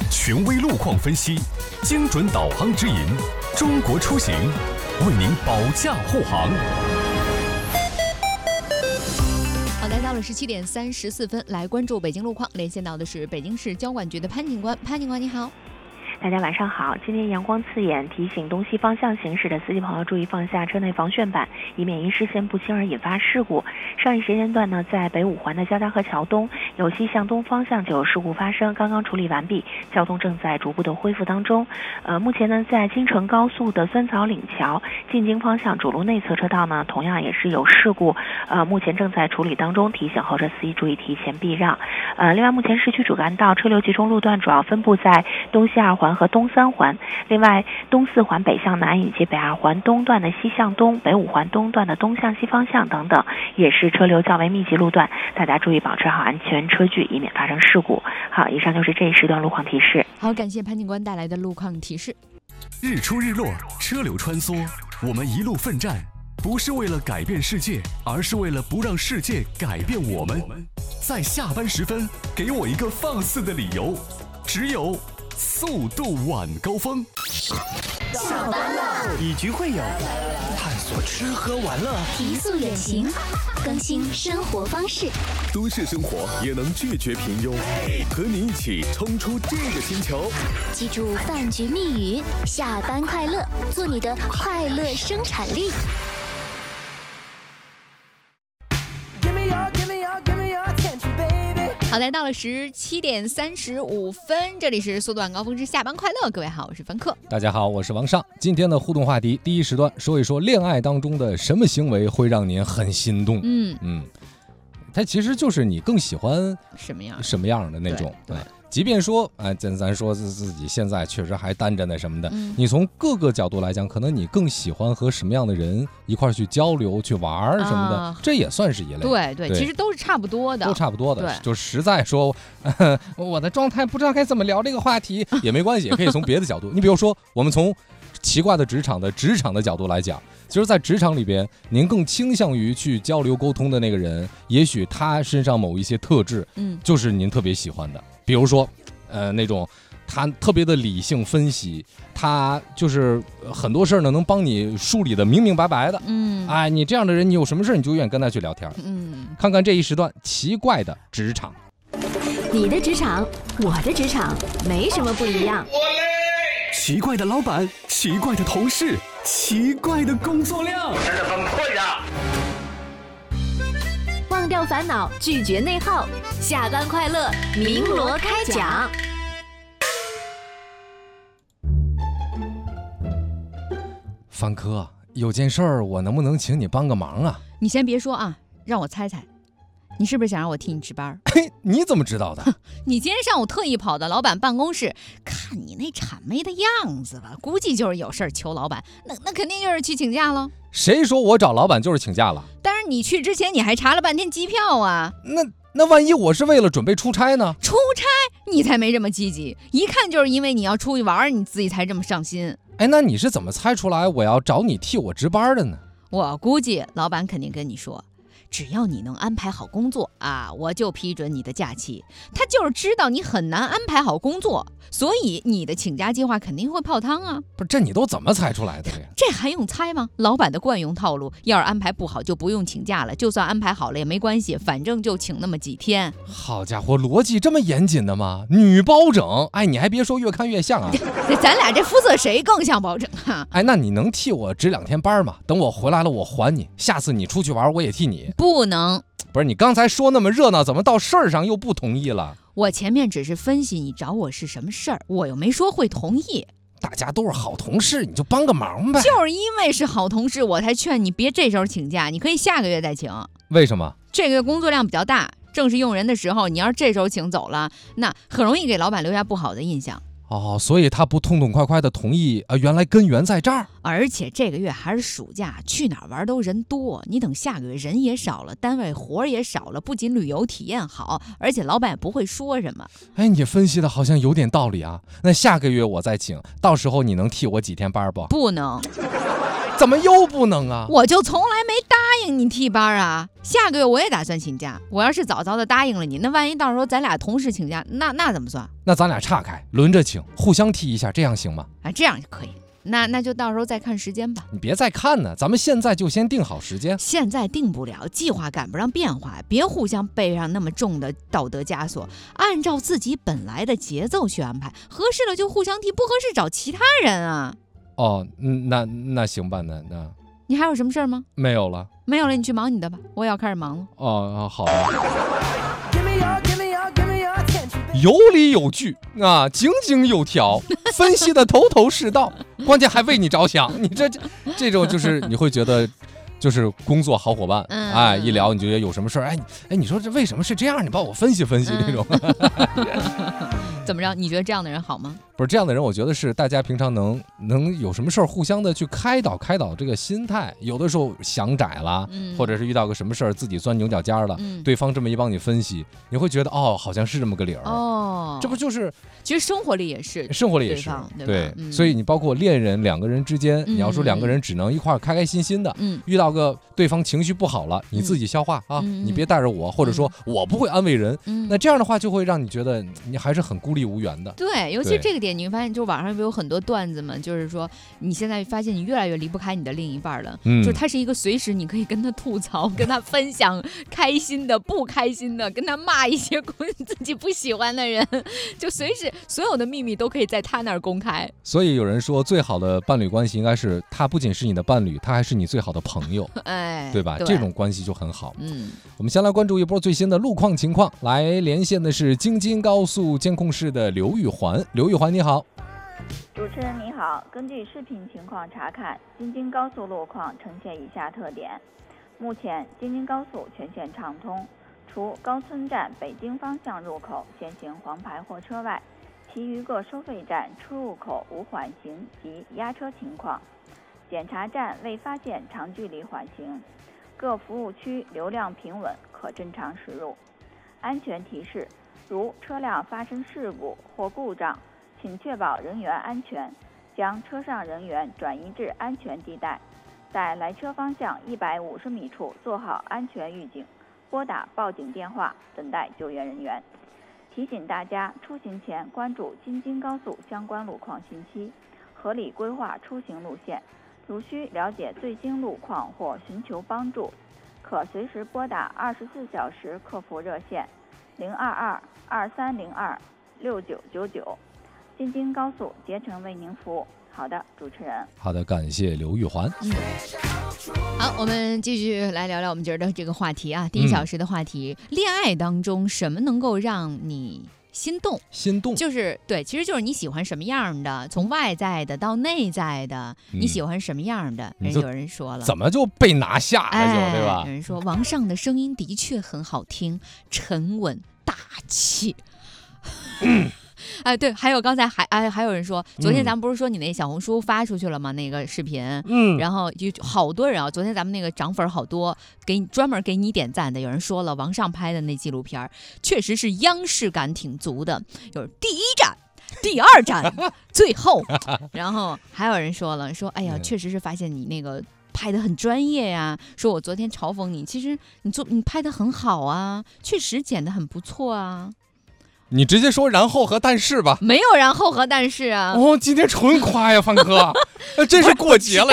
权威路况分析，精准导航指引，中国出行为您保驾护航。 好，来到了17:34，来关注北京路况。连线到的是北京市交管局的潘警官，潘警官你好。 大家晚上好，今天阳光刺眼，提醒东西方向行驶的司机朋友注意放下车内防眩板，以免因视线不清而引发事故。上一时间段呢，在北五环的交大河桥东有西向东方向就有事故发生，刚刚处理完毕，交通正在逐步的恢复当中。目前呢，在京承高速的酸草岭桥进京方向主路内侧车道呢，同样也是有事故，目前正在处理当中，提醒后车司机注意提前避让。另外，目前市区主干道车流集中路段主要分布在东西二环和东三环，另外东四环北向南以及北二环东段的西向东、北五环东段的东向西方向等等，也是车流较为密集路段，大家注意保持好安全车距，以免发生事故。好，以上就是这一时段路况提示。 好，感谢潘警官带来的路况提示。 日出日落，车流穿梭，我们一路奋战，不是为了改变世界，而是为了不让世界改变我们。在下班时分，给我一个放肆的理由，只有速度晚高峰。 下班了，以局会友，探索吃喝玩乐， 提速远行，更新生活方式。 都市生活也能拒绝平庸，和你一起冲出这个星球。 记住饭局密语：下班快乐，做你的快乐生产力。 好，来到了17:35，这里是速度晚高峰之下班快乐。各位好，我是凡客。 大家好，我是王尚。今天的互动话题，第一时段说一说恋爱当中的什么行为会让您很心动？它其实就是你更喜欢什么样的那种。对，即便说咱说自己现在确实还单着那什么的，你从各个角度来讲，可能你更喜欢和什么样的人一块去交流、去玩什么的，这也算是一类。 对，其实都是差不多的， 对，就实在说我的状态不知道该怎么聊这个话题也没关系，也可以从别的角度。你比如说，我们从奇怪的职场的角度来讲，就是在职场里边，您更倾向于去交流沟通的那个人，也许他身上某一些特质，就是您特别喜欢的。比如说，那种他特别的理性分析，他就是很多事儿呢能帮你梳理的明明白白的。你这样的人，你有什么事你就愿意跟他去聊天。看看这一时段奇怪的职场。 你的职场，我的职场，没什么不一样。 奇怪的老板，奇怪的同事，奇怪的工作量，真的崩溃了。 忘掉烦恼，拒绝内耗，下班快乐，鸣锣开讲。 范科，有件事儿，我能不能请你帮个忙啊？ 你先别说啊，让我猜猜，你是不是想让我替你值班？ 你怎么知道的？ 你今天上午特意跑到老板办公室，看你那谄媚的样子吧，估计就是有事儿求老板，那肯定就是去请假了。 谁说我找老板就是请假了？ 但是你去之前你还查了半天机票啊。 那万一我是为了准备出差呢？ 出差你才没这么积极，一看就是因为你要出去玩，你自己才这么上心。 那你是怎么猜出来我要找你替我值班的呢？ 我估计老板肯定跟你说，只要你能安排好工作啊，我就批准你的假期。他就是知道你很难安排好工作，所以你的请假计划肯定会泡汤啊。 不是，这你都怎么猜出来的？ 这还用猜吗？老板的惯用套路，要是安排不好就不用请假了，就算安排好了也没关系，反正就请那么几天。 好家伙，逻辑这么严谨的吗？女包拯，你还别说，越看越像啊。 咱俩这肤色谁更像包拯啊？ 那你能替我值2天班吗？等我回来了我还你，下次你出去玩我也替你。 不能。 不是，你刚才说那么热闹，怎么到事儿上又不同意了？ 我前面只是分析你找我是什么事儿，我又没说会同意。 大家都是好同事，你就帮个忙呗。 就是因为是好同事，我才劝你别这时候请假，你可以下个月再请。 为什么？ 这个月工作量比较大，正是用人的时候，你要是这时候请走了，那很容易给老板留下不好的印象。 所以他不痛痛快快的同意原来根源在这儿。 而且这个月还是暑假，去哪儿玩都人多，你等下个月人也少了，单位活也少了，不仅旅游体验好，而且老板也不会说什么。 你分析的好像有点道理啊。那下个月我再请，到时候你能替我几天班不？ 不能。 怎么又不能啊？ 我就从来没答应你替班啊？下个月我也打算请假，我要是早早的答应了你，那万一到时候咱俩同时请假，那怎么算？ 那咱俩岔开，轮着请，互相替一下，这样行吗？ 啊，这样就可以。那就到时候再看时间吧。 你别再看呢，咱们现在就先定好时间。 现在定不了，计划赶不上变化，别互相背上那么重的道德枷锁，按照自己本来的节奏去安排，合适了就互相替，不合适找其他人啊。 哦，那行吧，那你还有什么事儿吗？ 没有了。 没有了，你去忙你的吧，我也要开始忙了。 哦，好的。有理有据啊，井井有条，分析的头头是道，关键还为你着想。你这种就是你会觉得就是工作好伙伴，哎，一聊你就觉得有什么事儿，哎，你说这为什么是这样？你帮我分析分析这种。 怎么着？你觉得这样的人好吗？ 不是这样的人，我觉得是大家平常能有什么事儿互相的去开导这个心态。有的时候想窄了，或者是遇到个什么事儿自己钻牛角尖了，对方这么一帮你分析，你会觉得好像是这么个理儿。 哦， 这不就是其实生活里也是， 对，所以你包括恋人两个人之间，你要说两个人只能一块儿开开心心的，遇到个对方情绪不好了，你自己消化啊，你别带着我，或者说我不会安慰人，那这样的话就会让你觉得你还是很孤立无援的。 对，尤其这个点你会发现，就网上不有很多段子嘛，就是说你现在发现你越来越离不开你的另一半了，就是他是一个随时你可以跟他吐槽、跟他分享开心的、不开心的，跟他骂一些自己不喜欢的人，就随时所有的秘密都可以在他那儿公开。 所以有人说，最好的伴侣关系应该是他不仅是你的伴侣，他还是你最好的朋友， 哎， 对吧？对，这种关系就很好。我们先来关注一波最新的路况情况，来连线的是京津高速监控室的刘玉环。刘玉环，你好。 主持人你好，根据视频情况查看，京津高速路况呈现以下特点：目前京津高速全线畅通，除高村站北京方向入口限行黄牌货车外，其余各收费站出入口无缓行及压车情况，检查站未发现长距离缓行，各服务区流量平稳，可正常驶入。安全提示：如车辆发生事故或故障，请确保人员安全，将车上人员转移至安全地带，在来车方向150米处做好安全预警，拨打报警电话，等待救援人员。提醒大家出行前关注京津高速相关路况信息，合理规划出行路线。如需了解最新路况或寻求帮助，可随时拨打24小时客服热线022-2302-6999。京津高速竭诚为您服务。好的，主持人。 好的，感谢刘玉环。 好，我们继续来聊聊我们今儿的这个话题啊，第一小时的话题，恋爱当中什么能够让你心动？就是对，其实就是你喜欢什么样的，从外在的到内在的，你喜欢什么样的？有人说了， 怎么就被拿下了对吧？ 有人说王上的声音的确很好听，沉稳大气。对，还有刚才还有人说，昨天咱们不是说你那小红书发出去了吗？那个视频，然后就好多人啊，昨天咱们那个涨粉好多，专门给你点赞的。有人说了，王上拍的那纪录片确实是央视感挺足的，有第一站、第二站、最后，然后还有人说了，说哎呀，确实是发现你那个拍得很专业呀，说我昨天嘲讽你，其实你拍得很好啊，确实剪得很不错啊。 你直接说然后和但是吧。 没有然后和但是啊。 今天纯夸呀，范哥，真是过节了。